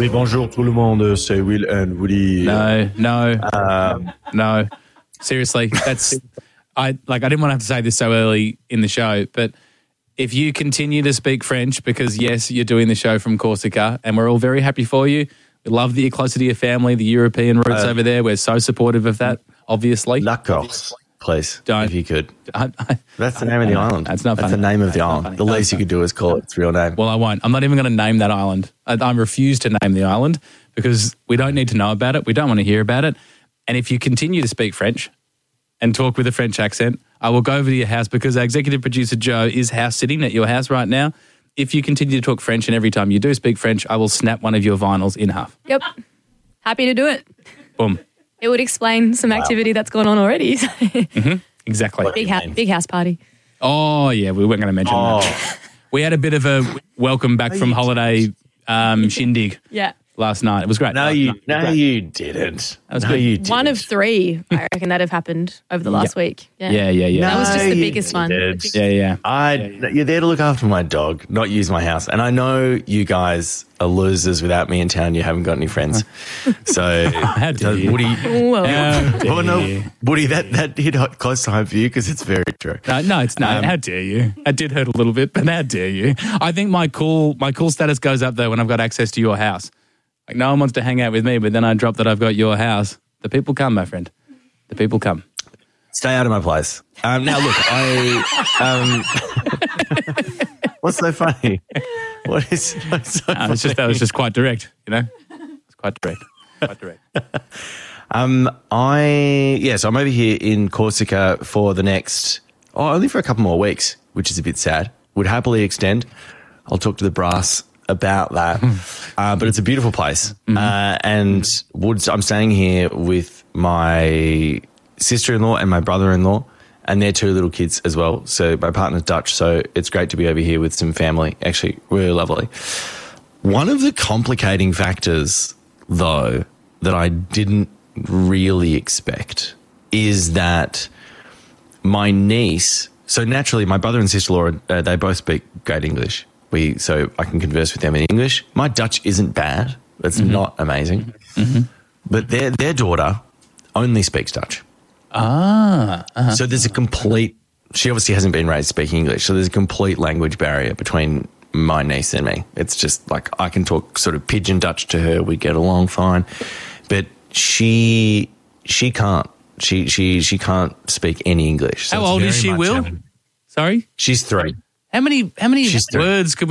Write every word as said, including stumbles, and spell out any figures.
Oui, bonjour tout le monde, c'est Will and Woody. No, no, Um, no. Seriously, that's I like. I didn't want to have to say this so early in the show, but if you continue to speak French, because yes, you're doing the show from Corsica, and we're all very happy for you. We love that you're closer to your family, the European roots Uh, over there. We're so supportive of that. Obviously, La Corse, please, Don't. if you could. I, I, That's the name of the island. That's not That's funny. the name of the That's not island. funny. The That's least you not- could do is call it its real name. Well, I won't. I'm not even going to name that island. I, I refuse to name the island because we don't need to know about it. We don't want to hear about it. And if you continue to speak French and talk with a French accent, I will go over to your house because our executive producer, Joe, is house sitting at your house right now. If you continue to talk French and every time you do speak French, I will snap one of your vinyls in half. Yep. Happy to do it. Boom. It would explain some activity that's going on already. Exactly. big, ha- big house party. Oh, yeah, we weren't going to mention Oh. that. We had a bit of a welcome back from holiday um, shindig Yeah. last night. It was great. No, you, no, you didn't. was no, good. you didn't. One of three, I reckon, that have happened over the last week. Yeah, yeah, yeah. That was just the No, biggest you one. didn't. Yeah, yeah. I, you're there to look after my dog, not use my house. And I know you guys are losers without me in town. You haven't got any friends. So, How dare so you. Woody, Well, How dare well, no, you. Woody, that, that hit hot- close to home for you because it's very true. No, no, it's not. Um, how dare you? It did hurt a little bit, but how dare you? I think my cool my cool status goes up though when I've got access to your house. Like no one wants to hang out with me, but then I drop that I've got your house. The people come, my friend. The people come. Stay out of my place. Um, now, look, I. Um, what's so funny? What is what's so No, funny? it's just that was just quite direct, you know. It's quite direct. Quite direct. Um, I yes, I'm over here in Corsica for the next oh, only for a couple more weeks, which is a bit sad. Would happily extend. I'll talk to the brass about that. uh, but it's a beautiful place, uh, and Woods. I'm staying here with my sister-in-law and my brother-in-law, and their two little kids as well. So my partner's Dutch, so it's great to be over here with some family. Actually, really lovely. One of the complicating factors, though, that I didn't really expect is that my niece, so naturally my brother and sister-in-law, uh, they both speak great English. We So I can converse with them in English. My Dutch isn't bad. It's Mm-hmm. not amazing. Mm-hmm. But their, their daughter only speaks Dutch. Ah. Uh-huh. So there's a complete, she obviously hasn't been raised speaking English, so there's a complete language barrier between my niece and me. It's just like I can talk sort of pidgin Dutch to her, we get along fine, but she she can't. She she she can't speak any English. So How it's old is very she, much Will? a- Sorry? She's three. How many how many She's three. words could we